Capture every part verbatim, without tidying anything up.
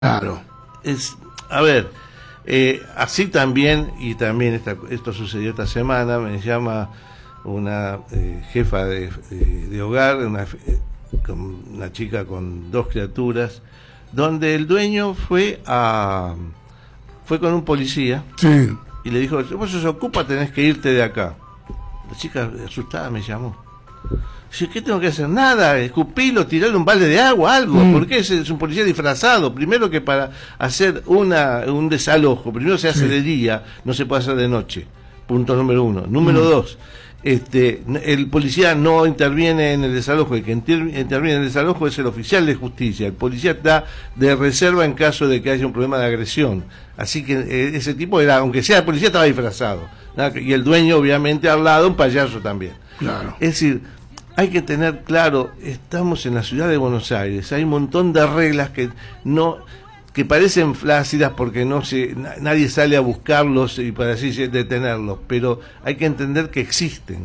Claro. Es, a ver, eh, así también, y también esta, esto sucedió esta semana, me llama una eh, jefa de, de, de hogar, una, eh, con una chica con dos criaturas, donde el dueño fue a fue con un policía, sí, y le dijo, vos sos ocupa, tenés que irte de acá. La chica asustada me llamó. Dice, ¿qué tengo que hacer? Nada, escupilo, tirarle un balde de agua, algo. Mm. ¿Por qué es, es un policía disfrazado? Primero que para hacer una un desalojo, primero se hace sí. de día, no se puede hacer de noche. Punto número uno. Número mm. dos, este, el policía no interviene en el desalojo, el que inter, interviene en el desalojo es el oficial de justicia. El policía está de reserva en caso de que haya un problema de agresión. Así que eh, ese tipo era, aunque sea policía, estaba disfrazado, ¿no? Y el dueño, obviamente, al lado, un payaso también. Claro. Es decir, hay que tener claro, estamos en la ciudad de Buenos Aires, hay un montón de reglas que no que parecen flácidas porque no se nadie sale a buscarlos y para así detenerlos, pero hay que entender que existen.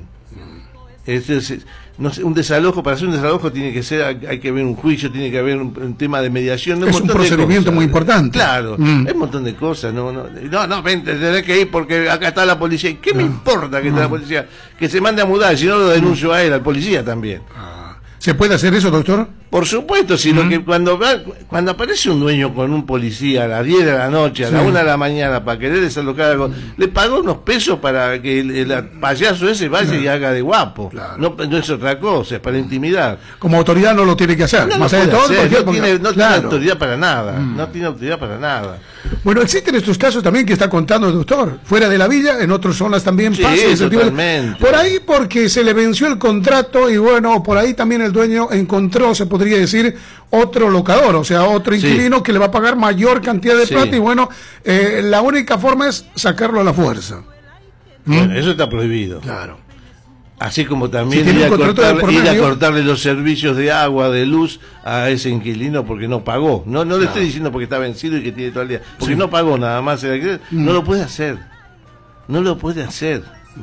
Es, es, no sé, un desalojo, para hacer un desalojo tiene que ser, hay, hay que haber un juicio, tiene que haber un, un tema de mediación, es un, un procedimiento muy importante. Claro, mm. hay un montón de cosas, no, no, no, no ven, tenés que ir porque acá está la policía. ¿Qué no. me importa que no. esté la policía? Que se mande a mudar, si no lo denuncio a él, al policía también. Ah. ¿Se puede hacer eso, doctor? Por supuesto, sino mm. que cuando cuando aparece un dueño con un policía a las diez de la noche, a sí. la una de la mañana, para querer desalojar algo, mm. le pagó unos pesos para que el, el payaso ese vaya claro. y haga de guapo. Claro. No, no es otra cosa, es para intimidar. Como autoridad no lo tiene que hacer. No, Más no, de todo, hacer. Porque, no, tiene, no claro. tiene autoridad para nada. Mm. No tiene autoridad para nada. Bueno, existen estos casos también que está contando el doctor. Fuera de la villa, en otras zonas también sí, pasa. Totalmente. Por ahí porque se le venció el contrato y bueno, por ahí también el dueño encontró, se podría decir, otro locador, o sea, otro inquilino sí. que le va a pagar mayor cantidad de sí. plata y bueno, eh, la única forma es sacarlo a la fuerza. Bueno, ¿Mm? Eso está prohibido. Claro. Así como también si ir, a cortarle, ir a cortarle los servicios de agua, de luz a ese inquilino porque no pagó. No, no le no. estoy diciendo porque está vencido y que tiene todo el día, porque sí. no pagó nada más. Mm. No lo puede hacer. No lo puede hacer.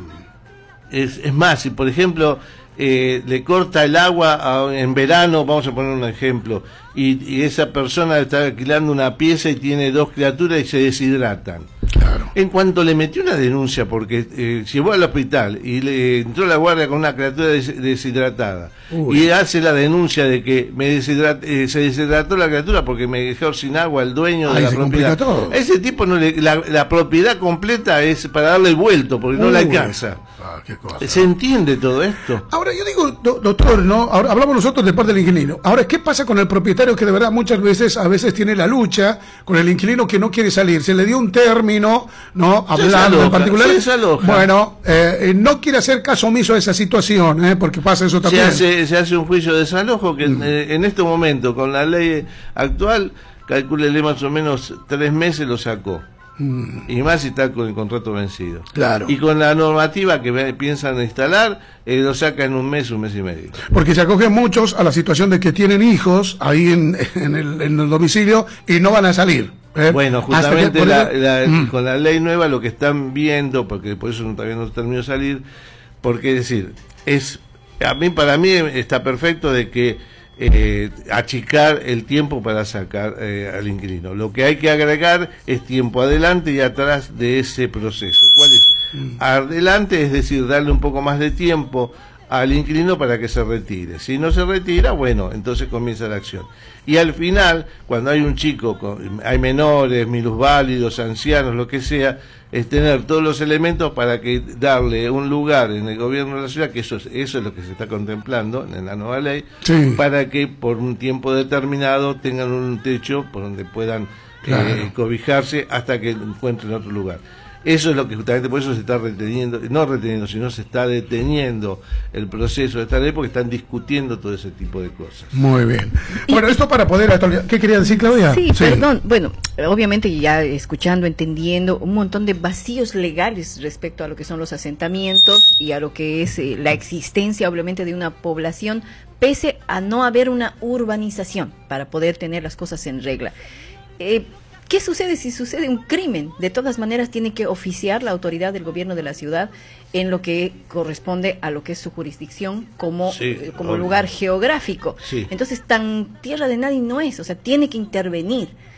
Mm. Es, es más, si por ejemplo eh, le corta el agua a, en verano, vamos a poner un ejemplo, y, y esa persona está alquilando una pieza y tiene dos criaturas y se deshidratan. Claro. En cuanto le metió una denuncia porque eh, llevó al hospital y le entró la guardia con una criatura des, deshidratada Uy. y hace la denuncia de que me deshidrat, eh, se deshidrató la criatura porque me dejó sin agua el dueño Ay, de la se propiedad. Todo. Ese tipo no le, la, la propiedad completa es para darle el vuelto porque Uy. no le alcanza. Ah, qué cosa. ¿Se entiende todo esto? Ahora yo digo, do, doctor, no, ahora hablamos nosotros de parte del inquilino. Ahora, ¿qué pasa con el propietario que de verdad muchas veces a veces tiene la lucha con el inquilino que no quiere salir? Se le dio un término, no hablando en particular. Bueno, eh, no quiere hacer caso omiso a esa situación, eh, porque pasa eso también. Se hace, se hace un juicio de desalojo que mm. eh, en este momento con la ley actual, calcúlele más o menos tres meses lo sacó. Mm. Y más si está con el contrato vencido. Claro. Y con la normativa que piensan instalar, eh, lo saca en un mes, un mes y medio. Porque se acogen muchos a la situación de que tienen hijos ahí en, en, el, en el domicilio y no van a salir. ¿eh? Bueno, justamente que, la, la, mm. con la ley nueva lo que están viendo, porque por eso no, todavía no terminó de salir, porque es decir, es a mí para mí está perfecto de que Eh, achicar el tiempo para sacar eh, al inquilino. Lo que hay que agregar es tiempo adelante y atrás de ese proceso. ¿Cuál es? Mm. Adelante, es decir, darle un poco más de tiempo al inquilino para que se retire. Si no se retira, bueno, entonces comienza la acción. Y al final, cuando hay un chico, con, hay menores, minusválidos, ancianos, lo que sea, es tener todos los elementos para que darle un lugar en el gobierno de la ciudad, que eso es, eso es lo que se está contemplando en la nueva ley, sí. para que por un tiempo determinado tengan un techo por donde puedan claro. eh, cobijarse hasta que encuentren otro lugar. Eso es lo que justamente por eso se está reteniendo, no reteniendo, sino se está deteniendo el proceso de esta ley porque están discutiendo todo ese tipo de cosas. Muy bien. Bueno, esto para poder actualizar. ¿Qué quería decir, Claudia? Sí, sí, perdón. Bueno, obviamente ya escuchando, entendiendo un montón de vacíos legales respecto a lo que son los asentamientos y a lo que es eh, la existencia, obviamente, de una población, pese a no haber una urbanización para poder tener las cosas en regla. Eh, ¿Qué sucede si sucede un crimen? De todas maneras tiene que oficiar la autoridad del gobierno de la ciudad en lo que corresponde a lo que es su jurisdicción como, sí, eh, como lugar geográfico. Sí. Entonces, tan tierra de nadie no es, o sea, tiene que intervenir.